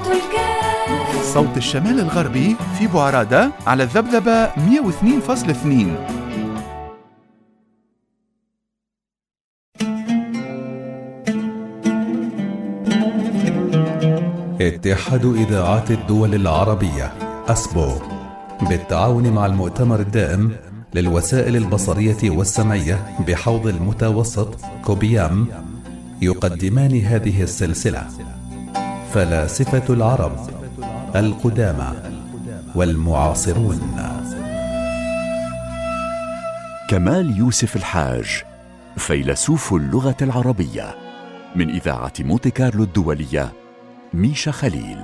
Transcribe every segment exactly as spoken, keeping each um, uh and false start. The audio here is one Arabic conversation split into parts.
صوت الشمال الغربي في بوعرادة على الذبذبة مئة واثنين فاصلة اثنين. اتحاد إذاعات الدول العربية أسبو بالتعاون مع المؤتمر الدائم للوسائل البصرية والسمعية بحوض المتوسط كوبيام يقدمان هذه السلسلة: فلاسفة العرب القدامى والمعاصرون. كمال يوسف الحاج، فيلسوف اللغة العربية، من إذاعة مونتي كارلو الدولية، ميشا خليل.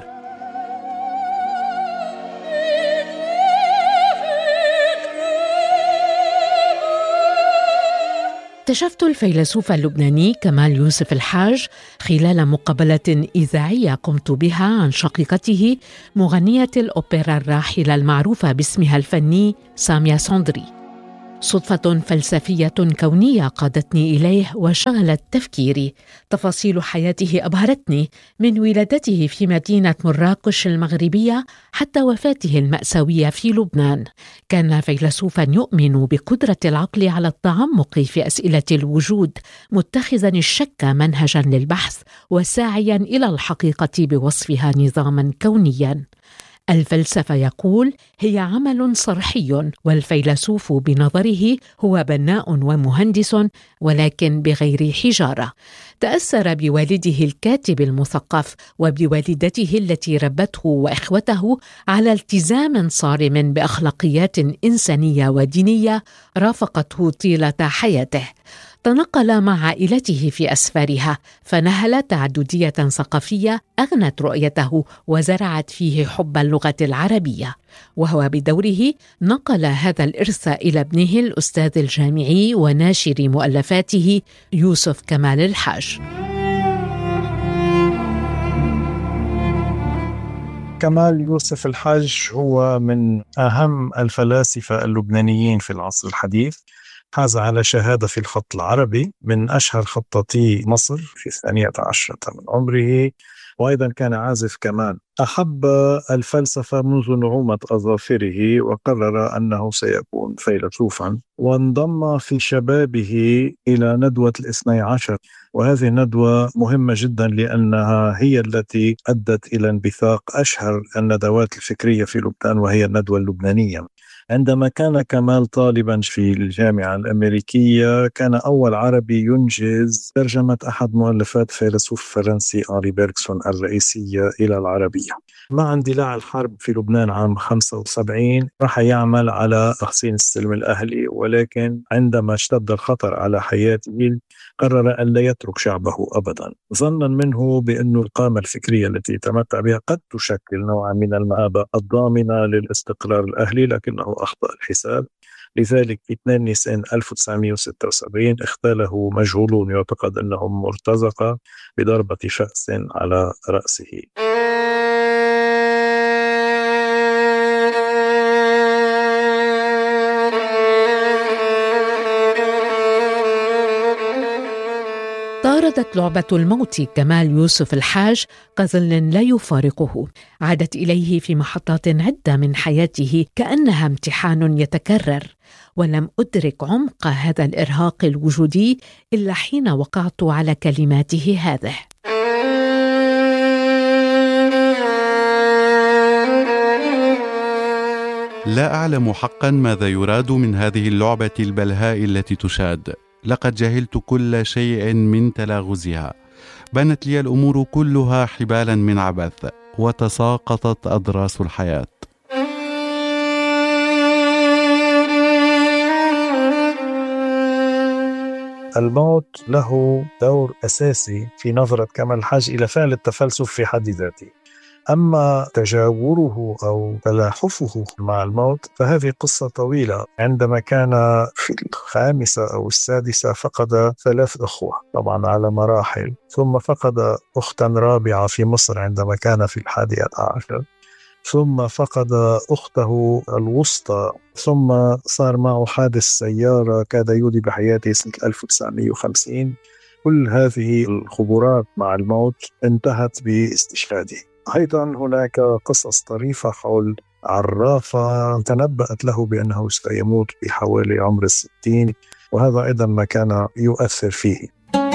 اكتشفت الفيلسوف اللبناني كمال يوسف الحاج خلال مقابلة إذاعية قمت بها عن شقيقته مغنية الأوبرا الراحلة المعروفة باسمها الفني سامية صندري. صدفة فلسفية كونية قادتني إليه وشغلت تفكيري. تفاصيل حياته أبهرتني، من ولادته في مدينة مراكش المغربية حتى وفاته المأساوية في لبنان. كان فيلسوفا يؤمن بقدرة العقل على التعمق في أسئلة الوجود، متخذا الشك منهجا للبحث وساعيا إلى الحقيقة بوصفها نظاما كونيا. الفلسفة، يقول، هي عمل صرحي، والفيلسوف بنظره هو بناء ومهندس ولكن بغير حجارة. تأثر بوالده الكاتب المثقف وبوالدته التي ربته وإخوته على التزام صارم بأخلاقيات إنسانية ودينية رافقته طيلة حياته. تنقل مع عائلته في أسفارها، فنهل تعددية ثقافية أغنت رؤيته وزرعت فيه حب اللغة العربية، وهو بدوره نقل هذا الإرث إلى ابنه الأستاذ الجامعي وناشر مؤلفاته يوسف كمال الحاج. كمال يوسف الحاج هو من أهم الفلاسفة اللبنانيين في العصر الحديث. حاز على شهادة في الخط العربي من أشهر خطاطي مصر في الثانية عشرة من عمره، وأيضا كان عازف كمان. أحب الفلسفة منذ نعومة أظافره وقرر أنه سيكون فيلسوفا، وانضم في شبابه إلى ندوة الاثني عشر، وهذه الندوة مهمة جدا لأنها هي التي أدت إلى انبثاق أشهر الندوات الفكرية في لبنان، وهي الندوة اللبنانية. عندما كان كمال طالبا في الجامعة الأمريكية، كان أول عربي ينجز ترجمة أحد مؤلفات فيلسوف فرنسي أنري بيرغسون الرئيسية إلى العربية. مع اندلاع الحرب في لبنان عام خمسة وسبعين راح يعمل على تحسين السلم الأهلي، ولكن عندما اشتد الخطر على حياته قرر أن لا يترك شعبه أبدا، ظنا منه بأن القامة الفكرية التي تمتع بها قد تشكل نوعا من المآبة الضامنة للاستقرار الأهلي، لكنه أخطأ الحساب. لذلك في اثنين نيسان ألف وتسعمئة وستة وسبعين اغتاله مجهولون يعتقد أنهم مرتزقة بضربة شأس على رأسه. طاردت لعبة الموت كمال يوسف الحاج كظل لا يفارقه. عادت إليه في محطات عدة من حياته كأنها امتحان يتكرر، ولم أدرك عمق هذا الإرهاق الوجودي إلا حين وقعت على كلماته هذه: لا أعلم حقا ماذا يراد من هذه اللعبة البلهاء التي تشاد. لقد جهلت كل شيء من تلاغزها. بانت لي الأمور كلها حبالا من عبث، وتساقطت أضراس الحياة. الموت له دور أساسي في نظرة كمال الحاج إلى فعل التفلسف في حد ذاته. أما تجاوره أو تلاحفه مع الموت فهذه قصة طويلة. عندما كان في الخامسة أو السادسة فقد ثلاث أخوة طبعا على مراحل، ثم فقد أختا رابعة في مصر عندما كان في الحادية عشر، ثم فقد أخته الوسطى، ثم صار معه حادث سيارة كاد يودي بحياته سنة ألف وتسعمئة وخمسين. كل هذه الخبرات مع الموت انتهت باستشهاده. أيضا هناك قصص طريفة حول عرافة تنبأت له بأنه سيموت بحوالي عمر الستين، وهذا أيضا ما كان يؤثر فيه.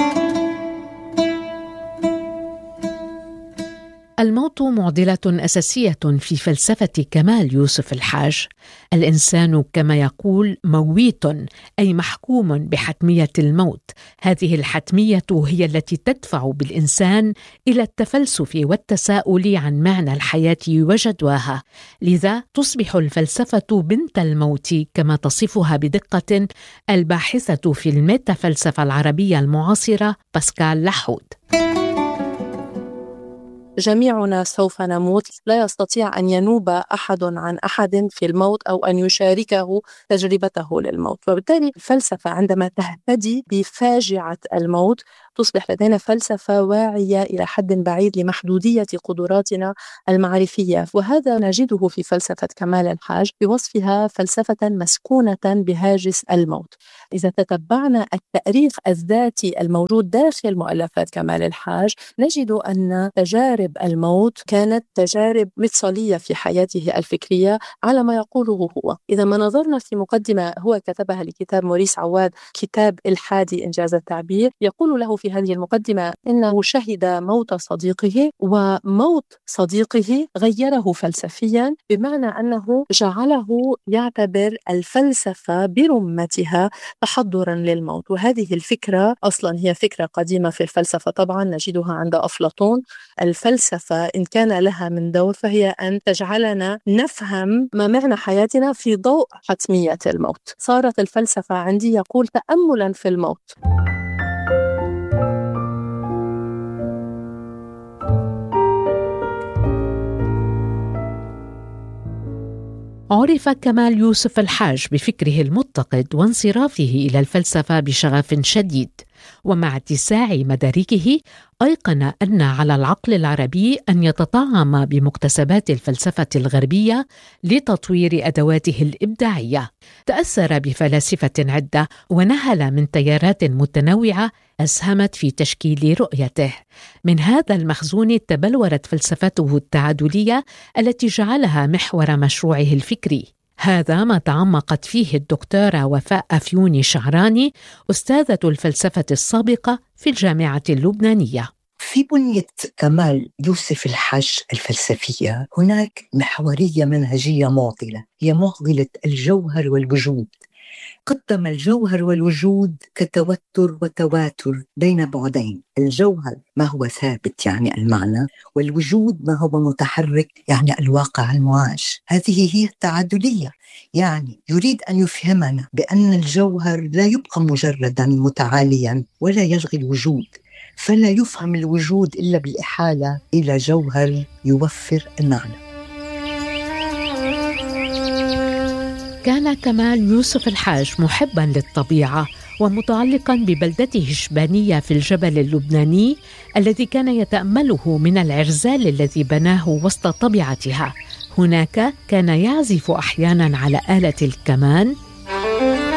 الموت معضلة أساسية في فلسفة كمال يوسف الحاج. الإنسان كما يقول مويت، أي محكوم بحتمية الموت. هذه الحتمية هي التي تدفع بالإنسان إلى التفلسف والتساؤل عن معنى الحياة وجدواها. لذا تصبح الفلسفة بنت الموت كما تصفها بدقة الباحثة في الميتافلسفة العربية المعاصرة باسكال لحود. جميعنا سوف نموت، لا يستطيع أن ينوب أحد عن أحد في الموت أو أن يشاركه تجربته للموت. وبالتالي الفلسفة عندما تهتدي بفاجعة الموت تصبح لدينا فلسفة واعية إلى حد بعيد لمحدودية قدراتنا المعرفية، وهذا نجده في فلسفة كمال الحاج بوصفها فلسفة مسكونة بهاجس الموت. إذا تتبعنا التاريخ الذاتي الموجود داخل مؤلفات كمال الحاج نجد أن تجارب الموت كانت تجارب مفصلية في حياته الفكرية على ما يقوله هو. إذا ما نظرنا في مقدمة هو كتبها لكتاب موريس عواد، كتاب الحادي إنجاز التعبير، يقول له في هذه المقدمة إنه شهد موت صديقه، وموت صديقه غيره فلسفيا، بمعنى أنه جعله يعتبر الفلسفة برمتها تحضرا للموت. وهذه الفكرة أصلا هي فكرة قديمة في الفلسفة، طبعا نجدها عند أفلاطون. الفلسفة إن كان لها من دور فهي أن تجعلنا نفهم ما معنى حياتنا في ضوء حتمية الموت. صارت الفلسفة عندي يقول تأملا في الموت. عرف كمال يوسف الحاج بفكره المتقد وانصرافه إلى الفلسفة بشغف شديد، ومع اتساع مداركه أيقن أن على العقل العربي أن يتطعم بمكتسبات الفلسفة الغربية لتطوير أدواته الإبداعية. تأثر بفلاسفة عدة ونهل من تيارات متنوعة أسهمت في تشكيل رؤيته. من هذا المخزون تبلورت فلسفته التعادلية التي جعلها محور مشروعه الفكري. هذا ما تعمقت فيه الدكتورة وفاء أفيوني شعراني، أستاذة الفلسفة السابقة في الجامعة اللبنانية. في بنية كمال يوسف الحاج الفلسفية هناك محورية منهجية معضلة، هي معضلة الجوهر والوجود. قدم الجوهر والوجود كتوتر وتواتر بين بعدين، الجوهر ما هو ثابت يعني المعنى، والوجود ما هو متحرك يعني الواقع المعاش. هذه هي التعادلية، يعني يريد أن يفهمنا بأن الجوهر لا يبقى مجردا متعاليا ولا يلغي الوجود، فلا يفهم الوجود إلا بالإحالة إلى جوهر يوفر المعنى. كان كمال يوسف الحاج محباً للطبيعة ومتعلقاً ببلدته الشبانية في الجبل اللبناني الذي كان يتأمله من العرزال الذي بناه وسط طبيعتها. هناك كان يعزف أحياناً على آلة الكمان